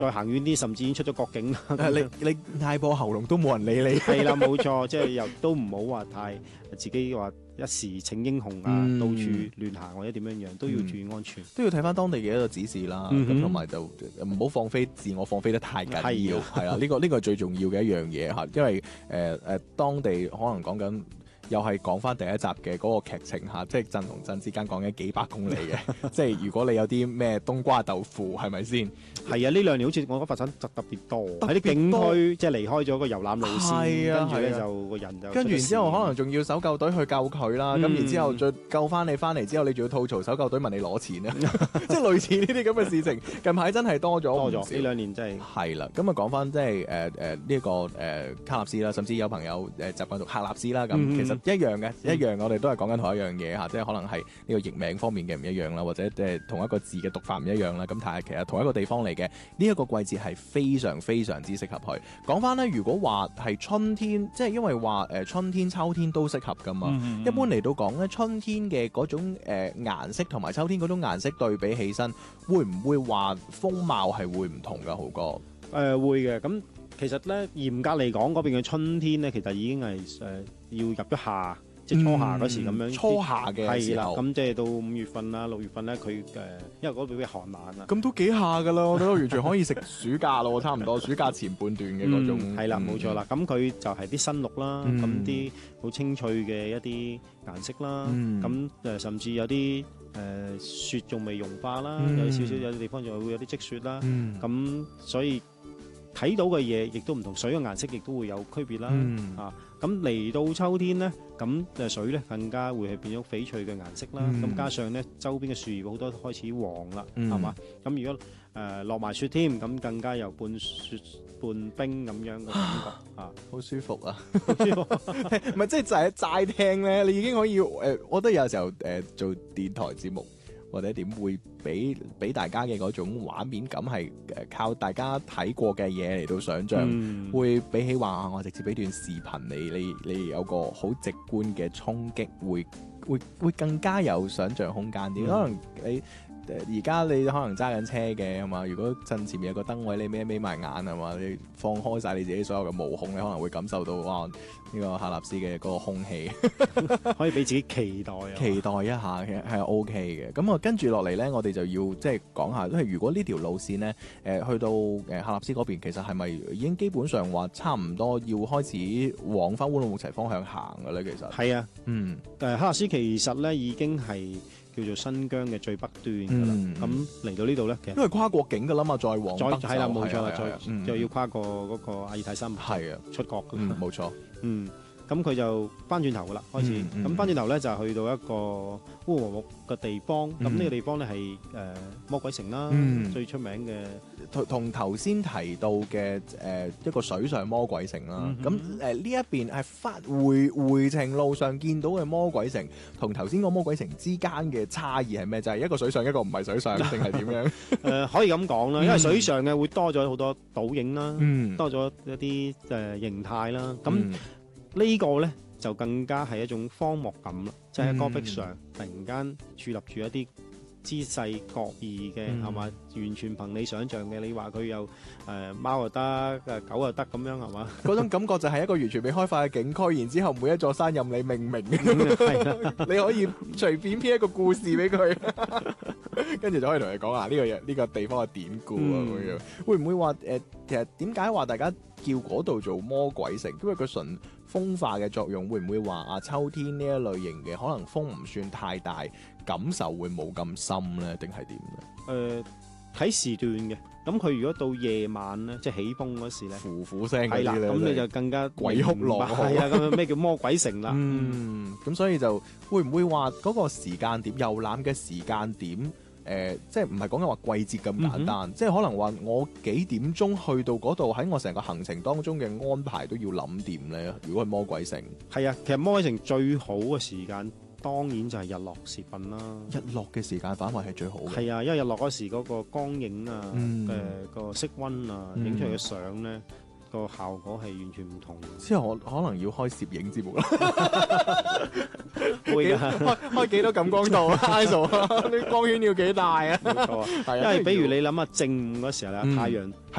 再行遠啲，甚至已經出咗國境啦。 你嗌破喉嚨都冇人理你。 係啦，冇錯，即係又都唔好話太自己話一時逞英雄啊，到處亂行或者點樣樣，都要注意安全。 都要睇翻當地嘅一個指示啦，咁同埋就唔好放飛自我放飛得太緊要，係啦，呢個係最重要嘅一樣嘢嚇，因為當地可能講緊。又係講翻第一集嘅嗰個劇情嚇，即係鎮同鎮之間講緊幾百公里嘅，即係如果你有啲咩冬瓜豆腐，係咪先？ 係啊，呢兩年好似我覺得發生特別多，喺啲景區即係離開咗個遊覽路線，跟住咧就個人就跟住然之後可能仲要搜救隊去救佢啦，咁然之後再救翻你翻嚟之後，你仲要吐槽搜救隊問你攞錢啊，即係類似呢啲咁嘅事情，近排真係多咗呢兩年真係係啦。咁啊講翻即係呢個卡納斯啦，甚至有朋友習慣讀喀納斯啦，咁其實一樣嘅，我哋都係講緊同一樣嘢嚇，即係可能係呢個譯名方面嘅唔一樣啦，或者同一個字嘅讀法唔一樣啦。咁但係其實同一個地方嚟嘅呢一個季節係非常非常之適合去。講翻咧，如果話係春天，即係因為話春天、秋天都適合噶嘛。一般嚟到講咧，春天嘅嗰種顏色同埋秋天嗰種顏色對比起身，會唔會話風貌係會唔同噶？豪哥會嘅。咁其實咧嚴格嚟講，嗰邊嘅春天咧，其實已經係要入咗夏。即係初夏嗰時咁樣， 初夏嘅時候， 咁即係到5月份啦、6月份咧，佢因為嗰度比較寒冷啊， 咁都幾夏噶啦，我覺得完全可以食暑假咯，差唔多暑假前半段嘅嗰種， 係啦，冇錯啦。咁佢就係啲新綠啦，咁啲好青翠嘅一啲顏色啦，咁甚至有啲雪仲未融化啦，有少少有啲地方仲會有啲積雪啦，咁所以睇到嘅嘢亦都唔同，水嘅顏色亦都會有區別啦，咁嚟到秋天咧，咁水咧更加會係變咗翡翠嘅顏色啦。咁加上咧周邊嘅樹葉好多開始黃啦，係嘛？咁如果落埋雪添，咁更加有半雪半冰咁樣嘅感覺啊， 好舒服啊！唔係即係就係齋聽咧，你已經可以我覺得有時候做電台節目或者點會俾大家嘅嗰種畫面感係靠大家睇過嘅嘢嚟到想像，會比起話我直接俾段視頻你有個好直觀嘅衝擊，會更加有想像空間啲。可能你而家你可能揸緊車嘅係嘛？如果陣前面有個燈位，你眯埋眼係嘛？你放開晒你自己所有嘅毛孔，你可能會感受到哇呢個喀納斯嘅嗰個空氣， 可以俾自己期待一下嘅係 OK 嘅。咁啊跟住落嚟咧，我哋就要即係講下，因為如果呢條路線咧去到喀納斯嗰邊，其實係咪已經基本上話差唔多要開始往翻烏魯木齊方向行嘅咧？其實係啊，喀納斯其實咧已經係叫做新疆嘅最北端㗎啦，咁嚟到呢度咧，其實因為跨國境㗎啦嘛，再往北係啦，冇錯啦，再要跨過嗰個阿爾泰山係啊， 出國㗎， 冇錯， 咁佢就翻轉頭㗎啦，開始咁翻轉頭咧就去到一個烏魯木嘅地方，咁呢個地方咧係魔鬼城啦，最出名嘅， 同頭先提到嘅一個水上魔鬼城啦。咁呢一邊係回程路上見到嘅魔鬼城，同頭先個魔鬼城之間嘅差異係咩？就係一個水上，一個唔係水上，定係點樣？ 可以咁講啦，因為水上嘅會多咗好多倒影啦，多咗一啲形態啦，咁。呢個呢，就更加係一種荒漠感啦，即係喺戈壁上突然間矗立住一啲姿勢各異嘅係嘛，完全憑你想象嘅。你話佢有貓又得，狗又得咁樣係嘛？ 嗰種感覺就係一個完全未開發嘅景區，然之後每一座山任你命名，你可以隨便編一個故事俾佢，跟住就可以同你講呢個地方嘅典故啊咁樣。會唔會話其實點解話大家叫嗰度做魔鬼城？因為佢純風化嘅作用，會唔會話秋天呢一類型嘅可能風唔算太大，感受會冇咁深咧？定係點咧？ 睇時段嘅，咁佢如果到夜晚咧，即係起風嗰時咧， 呼呼聲嗰啲咧， 係啦，咁你就更加鬼哭狼嚎， 係啊，咁咩叫魔鬼城啦？ 咁所以就會唔會話嗰個時間點遊覽嘅時間點？即係唔係講緊話季節咁簡單，即係可能話我幾點鐘去到嗰度，喺我成個行程當中嘅安排都要諗掂咧。如果係魔鬼城， 係啊，其實魔鬼城最好嘅時間當然就係日落時分啦。 日落嘅時間反為係最好嘅。 係啊，因為日落嗰時嗰個光影啊，個色溫啊，影出嚟嘅相咧， 個效果係完全唔同。 之後我可能要開攝影節目啦， 會㗎， 開幾多感光度啊？ISO 啲光圈要幾大啊？ 冇錯啊。 係啊， 因為比如你諗下正午嗰時候咧，太陽